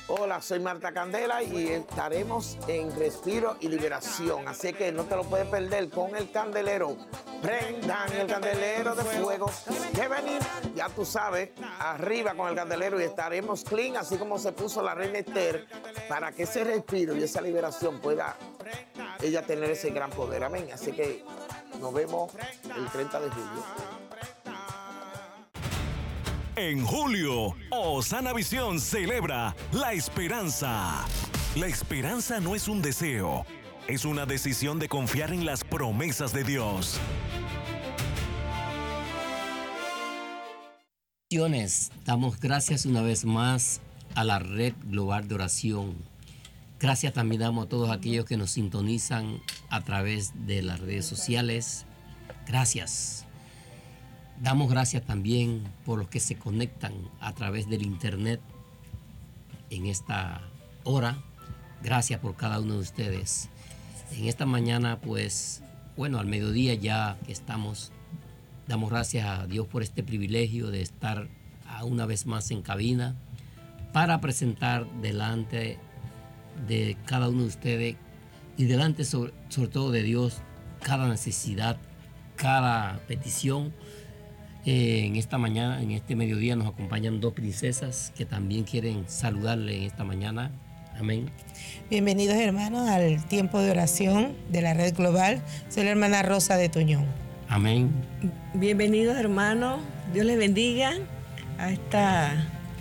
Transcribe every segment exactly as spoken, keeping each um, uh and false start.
Hola, soy Marta Candela y estaremos en Respiro y Liberación. Así que no te lo puedes perder con el candelero. Prendan el candelero de fuego. Que venir, ya tú sabes, arriba con el candelero y estaremos clean, así como se puso la reina Esther, para que ese respiro y esa liberación pueda ella tener ese gran poder. Amén. Así que nos vemos el treinta de julio. En julio, Osana Visión celebra la esperanza. La esperanza no es un deseo, es una decisión de confiar en las promesas de Dios. Damos gracias una vez más a la Red Global de Oración. Gracias también damos a todos aquellos que nos sintonizan a través de las redes sociales. Gracias. Damos gracias también por los que se conectan a través del internet en esta hora. Gracias por cada uno de ustedes. En esta mañana, pues, bueno, al mediodía ya que estamos, damos gracias a Dios por este privilegio de estar una vez más en cabina para presentar delante de cada uno de ustedes y delante sobre, sobre todo de Dios cada necesidad, cada petición. Eh, en esta mañana, en este mediodía nos acompañan dos princesas que también quieren saludarle en esta mañana. Amén. Bienvenidos hermanos al tiempo de oración de la Red Global. Soy la hermana Rosa de Tuñón. Amén. Bienvenidos hermanos, Dios les bendiga a esta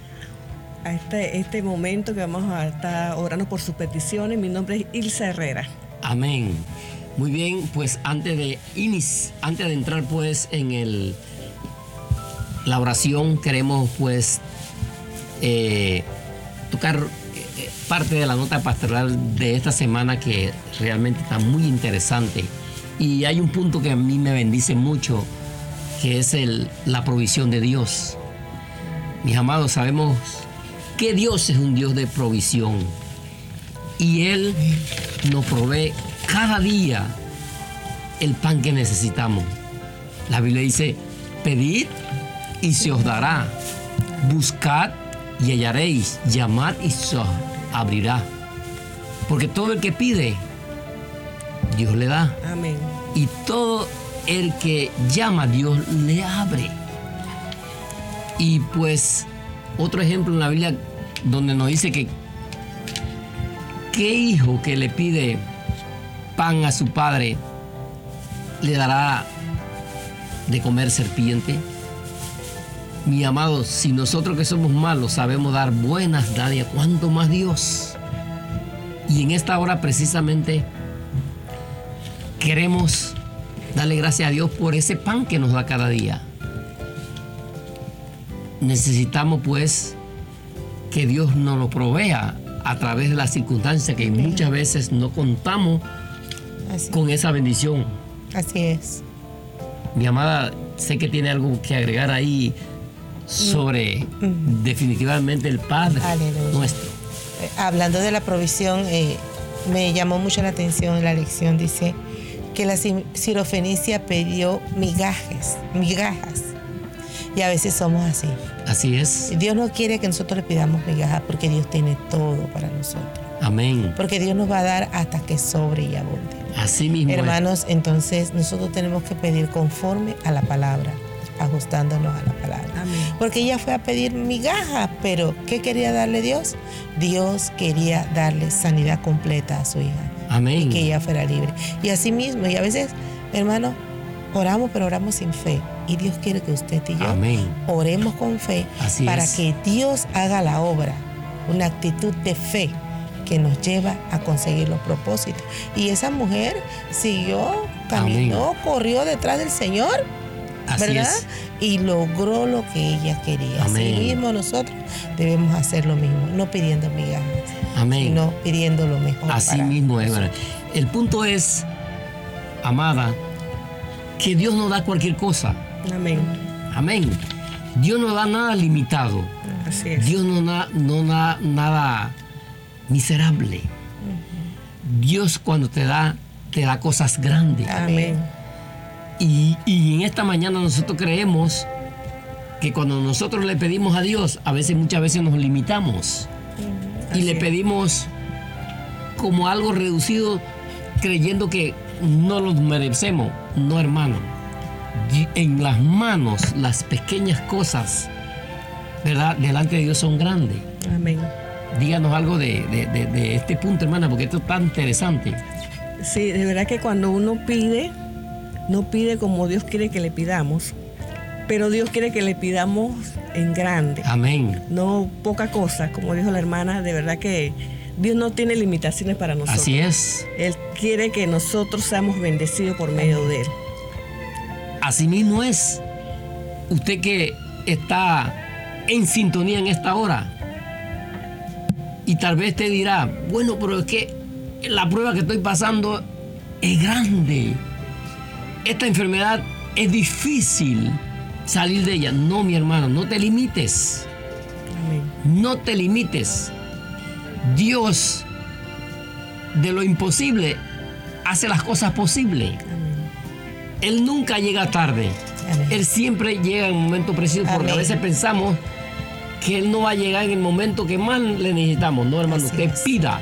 a este, este momento que vamos a estar orando por sus peticiones. Mi nombre es Ilsa Herrera. Amén. Muy bien, pues antes de inici- antes de entrar pues en el la oración, queremos pues eh, tocar eh, parte de la nota pastoral de esta semana que realmente está muy interesante. Y hay un punto que a mí me bendice mucho, que es el, la provisión de Dios. Mis amados, sabemos que Dios es un Dios de provisión y Él nos provee cada día el pan que necesitamos. La Biblia dice, pedid y se os dará, buscad y hallaréis, llamad y se os abrirá. Porque todo el que pide, Dios le da. Amén. Y todo el que llama, Dios le abre. Y pues otro ejemplo en la Biblia donde nos dice que ¿qué hijo que le pide pan a su padre le dará de comer serpiente? Mi amado, si nosotros que somos malos sabemos dar buenas dádivas, ¿cuánto más Dios? Y en esta hora precisamente queremos darle gracias a Dios por ese pan que nos da cada día. Necesitamos pues que Dios nos lo provea a través de las circunstancias que muchas veces no contamos Así. con esa bendición. Así es. Mi amada, sé que tiene algo que agregar ahí sobre mm. definitivamente el Padre Aleluya. Nuestro. Eh, hablando de la provisión, eh, me llamó mucho la atención la lección. Dice que la Sirofenicia pidió migajas, migajas. Y a veces somos así. Así es. Dios no quiere que nosotros le pidamos migajas porque Dios tiene todo para nosotros. Amén. Porque Dios nos va a dar hasta que sobre y abunde. Así mismo. Hermanos, es. Entonces nosotros tenemos que pedir conforme a la palabra, ajustándonos a la palabra. Amén. Porque ella fue a pedir migajas, pero ¿qué quería darle Dios? Dios quería darle sanidad completa a su hija. Amén. Y que ella fuera libre. Y así mismo, y a veces, hermanos, oramos, pero oramos sin fe. Y Dios quiere que usted y yo Amén. oremos con fe. Así para es. que Dios haga la obra. Una actitud de fe que nos lleva a conseguir los propósitos. Y esa mujer siguió, caminó, Amén. corrió detrás del Señor, Así ¿verdad? es. Y logró lo que ella quería. Amén. Así mismo nosotros debemos hacer lo mismo, no pidiendo migajas, Amén. sino pidiendo lo mejor. Así para mismo es. nosotros. El punto es, amada, que Dios no da cualquier cosa. Amén. Amén. Dios no da nada limitado. Así es. Dios no da, no da nada miserable. Uh-huh. Dios cuando te da, te da cosas grandes. Amén. Y, y en esta mañana nosotros creemos que cuando nosotros le pedimos a Dios, a veces, muchas veces nos limitamos. y le pedimos como algo reducido, creyendo que no lo merecemos. No, hermano. En las manos, las pequeñas cosas, ¿verdad?, delante de Dios son grandes. Amén. Díganos algo de, de, de, de este punto, hermana, porque esto es tan interesante. Sí, de verdad que cuando uno pide, no pide como Dios quiere que le pidamos, pero Dios quiere que le pidamos en grande. Amén. No poca cosa, como dijo la hermana, de verdad que Dios no tiene limitaciones para nosotros. Así es. Él quiere que nosotros seamos bendecidos por medio de Él. Así mismo es. Usted que está en sintonía en esta hora, y tal vez te dirá, bueno, pero es que la prueba que estoy pasando es grande. Esta enfermedad es difícil salir de ella. No, mi hermano, no te limites. Amén. No te limites. Dios, de lo imposible, hace las cosas posibles. Amén. Él nunca llega tarde. Amén. Él siempre llega en el momento preciso, porque Amén. a veces pensamos que Él no va a llegar en el momento que más le necesitamos. No, hermano, Así usted es. pida.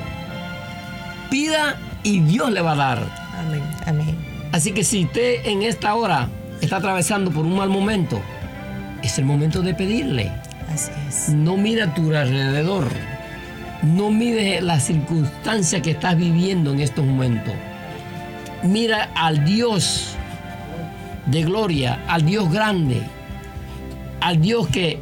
Pida y Dios le va a dar. Amén. Amén. Así que si usted en esta hora está atravesando por un mal momento, es el momento de pedirle. Así es. No mire a tu alrededor. No mire la circunstancia que estás viviendo en estos momentos. Mira al Dios de gloria, al Dios grande, al Dios que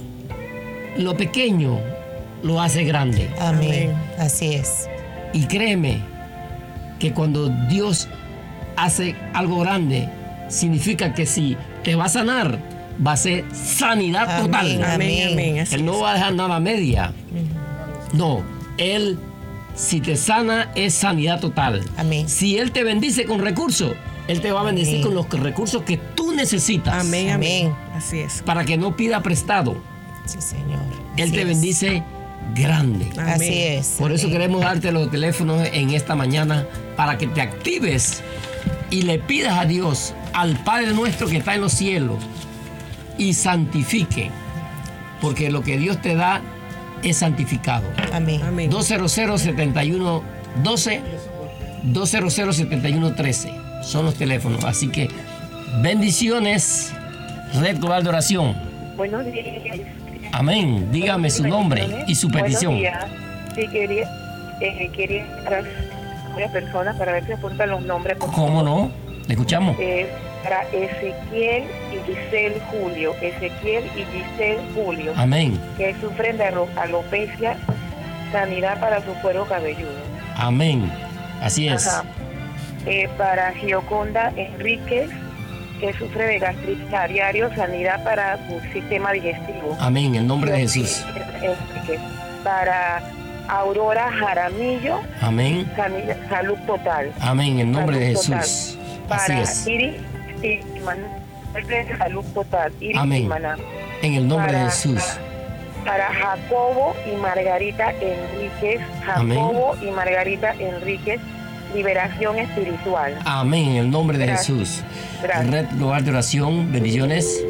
lo pequeño lo hace grande. Amén. Amén. Así es. Y créeme que cuando Dios hace algo grande, significa que si te va a sanar, va a ser sanidad Amén. total. Amén. Amén. Así Él no es. va a dejar nada a media. No, Él, si te sana, es sanidad total. Amén. Si Él te bendice con recursos, Él te va a bendecir Amén. con los recursos que tú necesitas. Amén. Amén. Amén. Así es. Para que no pida prestado. Sí, Señor. Él Así te es. bendice grande. Amén. Así es. Por eso Amén. queremos darte los teléfonos en esta mañana para que te actives y le pidas a Dios, al Padre nuestro que está en los cielos, y santifique, porque lo que Dios te da es santificado. Amén. Amén. dos cero cero, siete uno uno dos, dos cero cero, siete uno uno tres son los teléfonos. Así que bendiciones, Red Global de Oración. Buenos días. Amén. Dígame su nombre y su petición. Buenos días. Sí, quería, eh, quería entrar a una persona para ver si apuntan los nombres. por ¿Cómo favor. no? Le escuchamos. Eh, para Ezequiel y Giselle Julio. Ezequiel y Giselle Julio. Amén. Que sufren de alo- alopecia, sanidad para su cuero cabelludo. Amén. Así es. Ajá. Eh, para Gioconda Enríquez, que sufre de gastritis a diario, sanidad para su sistema digestivo. Amén. En el nombre de Jesús. Enríquez. Para Aurora Jaramillo, Amén. sanidad- salud total. Amén. En el nombre de Salud total. Jesús. Así Para es. Iris Tilman, salud total. Iris Amén. Tilmaná. En el nombre de Para- Jesús. Para Jacobo y Margarita Enríquez, Amén. Jacobo y Margarita Enríquez, liberación espiritual. Amén. En el nombre de Gracias. Jesús. Gracias. Red Global de Oración. Bendiciones.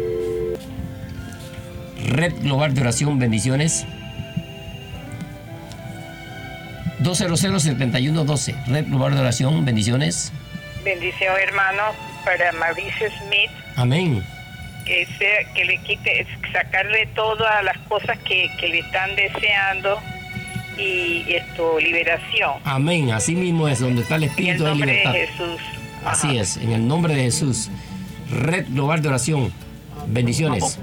Red Global de Oración. Bendiciones. dos cero cero, siete uno uno dos. Red Global de Oración. Bendiciones. Bendición, hermano, para Mauricio Smith, Amén. que, sea, que le quite, sacarle todas las cosas que, que le están deseando y esto, liberación. Amén. Así mismo es. Donde está el En el Espíritu de nombre de libertad. Jesús. Así Ajá. es. En el nombre de Jesús. Red Global de Oración. Bendiciones.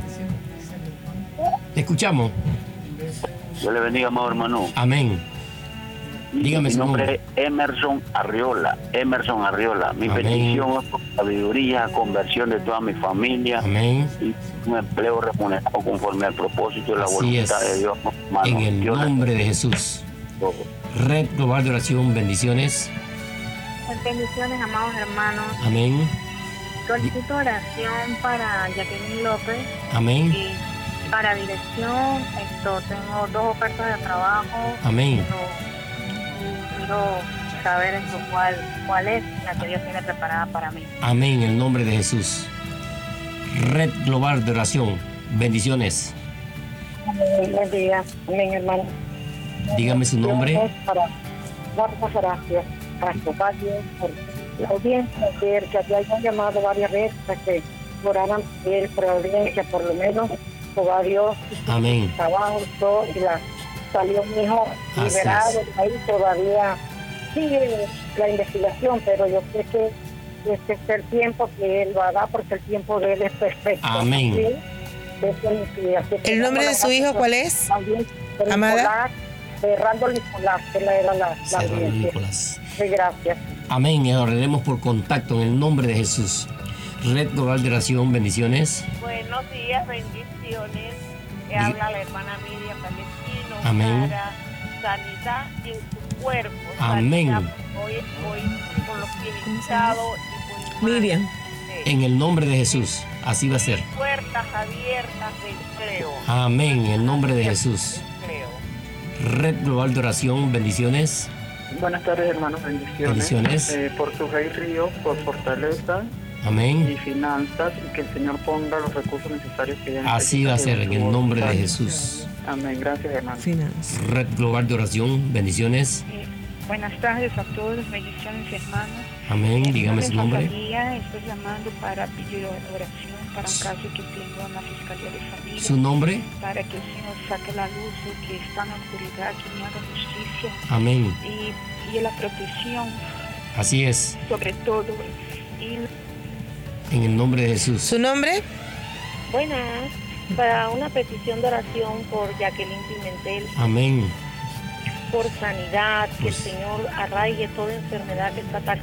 Te escuchamos. Dios le bendiga, amado hermano. Amén. Dígame Mi su nombre nombre. es Emerson Arriola. Emerson Arriola. Mi Amén. petición es por sabiduría, conversión de toda mi familia Amén. y un empleo remunerado conforme al propósito y la Así voluntad es. de Dios, hermano. En el Dios le nombre de Jesús. bendiga. Red Global de Oración. Bendiciones. Bendiciones, amados hermanos. Amén. Solicito oración para Jacqueline López Amén. y para dirección. Esto, tengo dos ofertas de trabajo. Amén. Esto, y quiero saber esto, cuál, cuál es la que Dios tiene preparada para mí. Amén. En el nombre de Jesús. Red Global de Oración. Bendiciones. Buen día. Amén, hermano. Dígame su nombre. Para dar las gracias a Jehová Dios por la audiencia, ver que habían llamado varias veces para que oraran por él, por la audiencia, por lo menos Jehová Dios. Amén. Trabajo, todo, y la, salió mi hijo Así liberado, es. ahí todavía sigue la investigación, pero yo sé que este es el tiempo que él va a dar, porque el tiempo de él es perfecto. Amén. ¿Sí? Eso es mi vida. Así que ¿El nombre de su hijo cuál es? también, de Amada. Nicolás, de Randall Nicolás, que la- era la, la Serrano audiencia. Nicolás. Sí, gracias. Amén. Y oraremos por contacto en el nombre de Jesús. Red Global de Oración, bendiciones. Buenos días, bendiciones. Que Di- habla la hermana Miriam Palestino. Amén. Para sanidad en su cuerpo. Amén. Sanidad. Hoy estoy con los pies hinchados y muy mal. Miriam. En el nombre de Jesús. Así va a ser. Puertas abiertas de empleo. Amén. En el nombre de Jesús. Empleo. Red Global de Oración, bendiciones. Buenas tardes, hermanos, bendiciones. Bendiciones. Eh, por su rey Río, por fortaleza y Amén. finanzas, y que el Señor ponga los recursos necesarios que ella Así va a ser en el nombre de Jesús. Amén, gracias, hermano. Finanzas. Red Global de Oración, bendiciones. Buenas tardes a todos, bendiciones hermanos. Amén. Dígame su nombre. Familia, estoy llamando para pedir oración para un caso que tengo en la Fiscalía de Familia. ¿Su nombre? Para que el Señor saque la luz, el que está en la oscuridad, que me haga justicia. Amén. Y, y la protección, Así es. sobre todo. Y En el nombre de Jesús. ¿Su nombre? Buenas, para una petición de oración por Jacqueline Pimentel, Amén. por sanidad, que el Señor arraigue toda enfermedad que está atacando